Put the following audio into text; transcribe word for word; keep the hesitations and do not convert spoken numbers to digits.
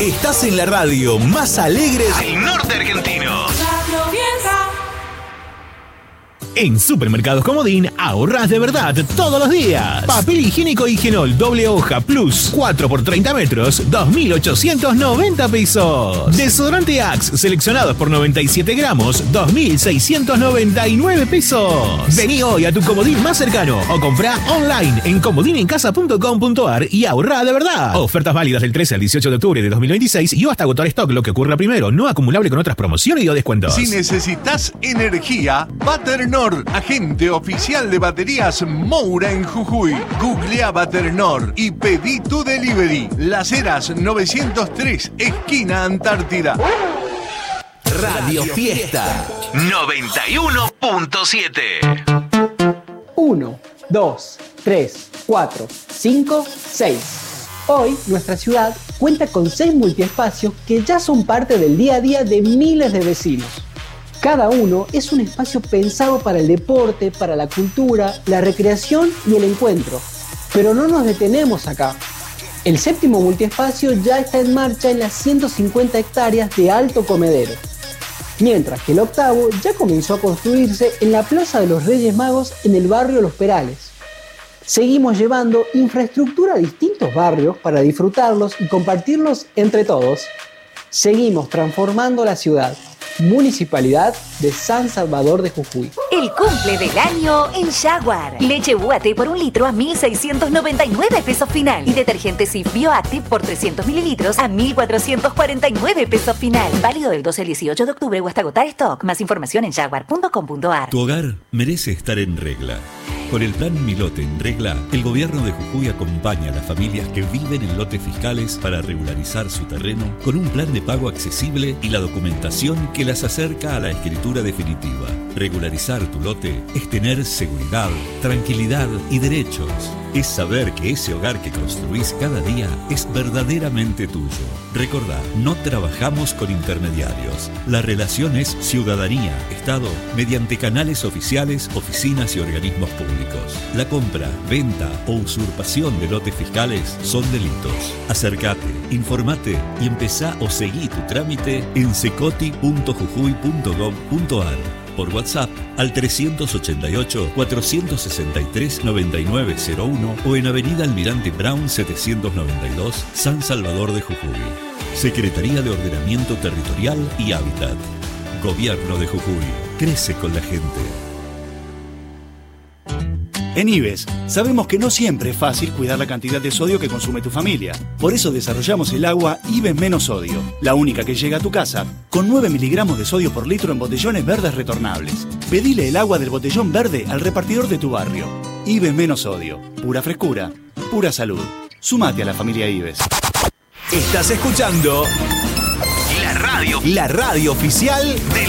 Estás en la radio más alegre del norte argentino. En Supermercados Comodín ahorrás de verdad todos los días. Papel higiénico Higienol doble hoja plus cuatro por treinta metros, dos mil ochocientos noventa pesos. Desodorante Axe seleccionados por noventa y siete gramos, dos mil seiscientos noventa y nueve pesos. Vení hoy a tu Comodín más cercano o comprá online en comodinencasa punto com punto ar y ahorrá de verdad. Ofertas válidas del trece al dieciocho de octubre de dos mil veintiséis y o hasta agotar stock, lo que ocurra primero, no acumulable con otras promociones y o descuentos. Si necesitas energía, Baternor, agente oficial de baterías Moura en Jujuy. Googlea Baternor y pedí tu delivery. Las Heras novecientos tres, esquina Antártida. Radio Fiesta noventa y uno punto siete. uno, dos, tres, cuatro, cinco, seis. Hoy nuestra ciudad cuenta con seis multiespacios que ya son parte del día a día de miles de vecinos. Cada uno es un espacio pensado para el deporte, para la cultura, la recreación y el encuentro. Pero no nos detenemos acá. El séptimo multiespacio ya está en marcha en las ciento cincuenta hectáreas de Alto Comedero. Mientras que el octavo ya comenzó a construirse en la Plaza de los Reyes Magos en el barrio Los Perales. Seguimos llevando infraestructura a distintos barrios para disfrutarlos y compartirlos entre todos. Seguimos transformando la ciudad. Municipalidad de San Salvador de Jujuy. El cumple del año en Jaguar. Leche U A T por un litro a mil seiscientos noventa y nueve pesos final. Y detergente Cif Bioactive por trescientos mililitros a mil cuatrocientos cuarenta y nueve pesos final. Válido del doce al dieciocho de octubre o hasta agotar stock. Más información en jaguar punto com punto ar. Tu hogar merece estar en regla. Con el plan Mi Lote en Regla, el gobierno de Jujuy acompaña a las familias que viven en lotes fiscales para regularizar su terreno con un plan de pago accesible y la documentación que las acerca a la escritura definitiva. Regularizar tu lote es tener seguridad, tranquilidad y derechos. Es saber que ese hogar que construís cada día es verdaderamente tuyo. Recordá, no trabajamos con intermediarios. La relación es ciudadanía-Estado mediante canales oficiales, oficinas y organismos públicos. La compra, venta o usurpación de lotes fiscales son delitos. Acércate, informate y empezá o seguí tu trámite en secoti punto jujuy punto gov punto ar. Por WhatsApp al trescientos ochenta y ocho, cuatrocientos sesenta y tres, noventa y nueve cero uno o en Avenida Almirante Brown setecientos noventa y dos, San Salvador de Jujuy. Secretaría de Ordenamiento Territorial y Hábitat. Gobierno de Jujuy. Crece con la gente. En Ives, sabemos que no siempre es fácil cuidar la cantidad de sodio que consume tu familia. Por eso desarrollamos el agua Ives Menos Sodio, la única que llega a tu casa, con nueve miligramos de sodio por litro en botellones verdes retornables. Pedile el agua del botellón verde al repartidor de tu barrio. Ives Menos Sodio, pura frescura, pura salud. Sumate a la familia Ives. Estás escuchando la radio, la radio oficial de